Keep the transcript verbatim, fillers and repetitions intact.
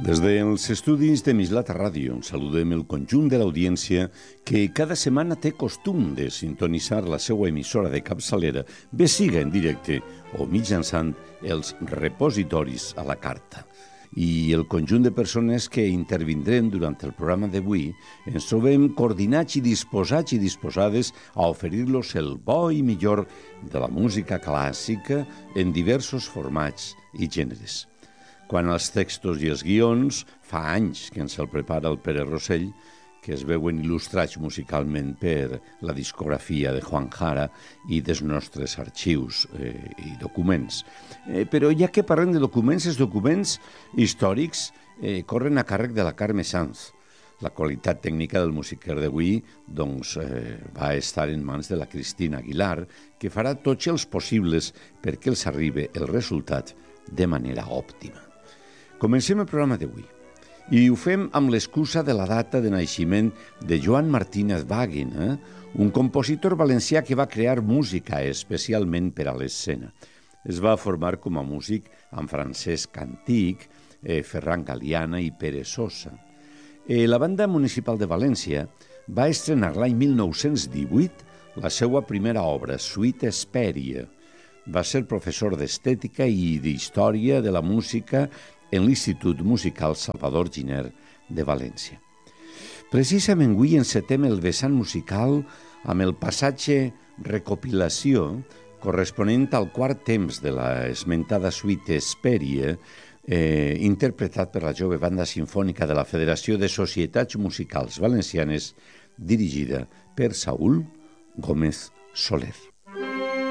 Des dels estudis de Mislata Ràdio saludem el conjunt de l'audiència que cada setmana té costum de sintonitzar la seva emissora de capçalera, bé siga en directe o mitjançant els repositoris a la carta. I el conjunt de persones que intervindrem durant el programa d'avui ens trobem coordinats i disposats i disposades a oferir-los el bo i millor de la música clàssica en diversos formats i gèneres. Quan als textos i els guions, fa anys que ens el prepara el Pere Rossell, que es veuen il·lustrats musicalment per la discografia de Juan Jara i dels nostres arxius eh, i documents. Eh, però ja que parlem de documents, els documents històrics eh, corren a càrrec de la Carme Sanz. La qualitat tècnica del musiquer d'avui doncs, eh, va estar en mans de la Cristina Aguilar, que farà tots els possibles perquè els arribi el resultat de manera òptima. Comencem el programa d'avui i ho fem amb l'excusa de la data de naixement de Joan Martínez Wagin, eh? un compositor valencià que va crear música especialment per a l'escena. Es va formar com a músic amb Francesc Antic, eh, Ferran Galiana i Pere Sosa. Eh, la Banda Municipal de València va estrenar l'any mil nou-cents divuit la seva primera obra, Suite Hesperia. Va ser professor d'estètica i d'història de la música en l'Institut Musical Salvador Giner de València. Precisament avui encetem el vessant musical amb el passatge recopilació corresponent al quart temps de la esmentada Suite Hesperia, eh, interpretat per la jove Banda Simfònica de la Federació de Societats Musicals Valencianes, dirigida per Saúl Gómez Soler.